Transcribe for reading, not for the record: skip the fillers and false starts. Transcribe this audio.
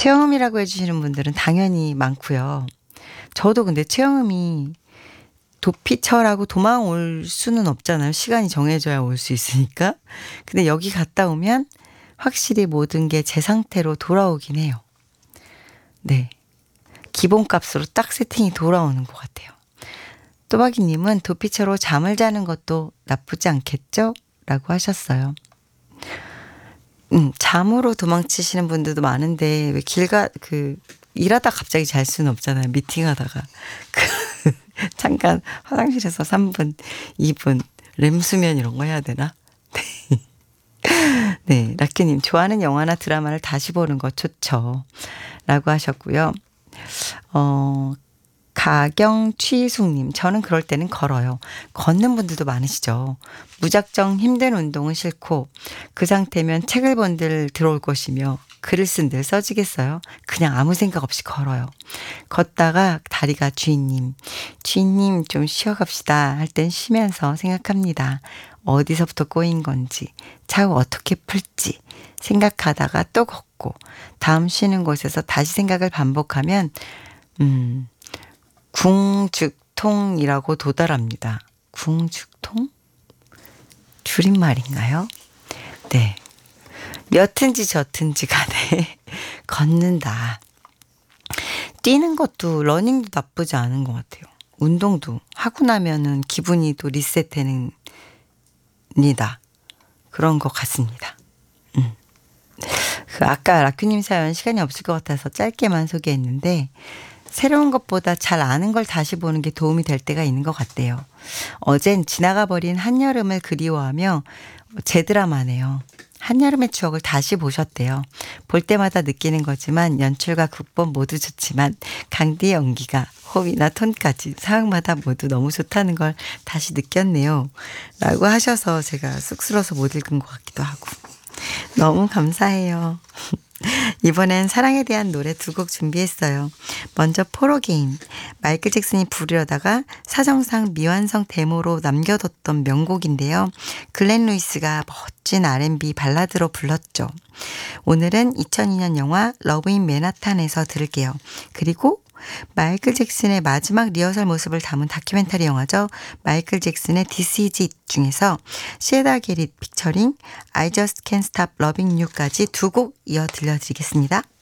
체험이라고 해주시는 분들은 당연히 많고요. 저도 근데 체험이 도피처라고 도망 올 수는 없잖아요. 시간이 정해져야 올 수 있으니까. 근데 여기 갔다 오면 확실히 모든 게 제 상태로 돌아오긴 해요. 네. 기본값으로 딱 세팅이 돌아오는 것 같아요. 또박이님은 도피처로 잠을 자는 것도 나쁘지 않겠죠? 라고 하셨어요. 잠으로 도망치시는 분들도 많은데 왜 일하다 갑자기 잘 수는 없잖아요. 미팅하다가. 잠깐 화장실에서 3분, 2분 렘수면 이런 거 해야 되나? 네, 라키님 좋아하는 영화나 드라마를 다시 보는 거 좋죠. 라고 하셨고요. 가경취숙님, 저는 그럴 때는 걸어요. 걷는 분들도 많으시죠. 무작정 힘든 운동은 싫고 그 상태면 책을 본들 들어올 것이며 글을 쓴들 써지겠어요. 그냥 아무 생각 없이 걸어요. 걷다가 다리가 주인님 좀 쉬어갑시다 할 땐 쉬면서 생각합니다. 어디서부터 꼬인 건지, 차후 어떻게 풀지 생각하다가 또 걷고 다음 쉬는 곳에서 다시 생각을 반복하면 궁죽통이라고 도달합니다. 궁죽통? 줄임말인가요? 네. 몇든지 저든지 간에 걷는다. 뛰는 것도 러닝도 나쁘지 않은 것 같아요. 운동도 하고 나면은 기분이 또 리셋되는 니다. 그런 것 같습니다. 아까 라큐님 사연 시간이 없을 것 같아서 짧게만 소개했는데 새로운 것보다 잘 아는 걸 다시 보는 게 도움이 될 때가 있는 것 같대요. 어젠 지나가 버린 한여름을 그리워하며 제드라마네요. 한여름의 추억을 다시 보셨대요. 볼 때마다 느끼는 거지만 연출과 극본 모두 좋지만 강디의 연기가 호흡이나 톤까지 상황마다 모두 너무 좋다는 걸 다시 느꼈네요. 라고 하셔서 제가 쑥스러워서 못 읽은 것 같기도 하고. 너무 감사해요. 이번엔 사랑에 대한 노래 두 곡 준비했어요. 먼저 포로게임. 마이클 잭슨이 부르려다가 사정상 미완성 데모로 남겨뒀던 명곡인데요. 글렌 루이스가 멋진 R&B 발라드로 불렀죠. 오늘은 2002년 영화 러브 인 맨하탄에서 들을게요. 그리고 마이클 잭슨의 마지막 리허설 모습을 담은 다큐멘터리 영화죠. 마이클 잭슨의 This Is It 중에서 시에다 게릿 피처링 I Just Can't Stop Loving You까지 두 곡 이어 들려드리겠습니다.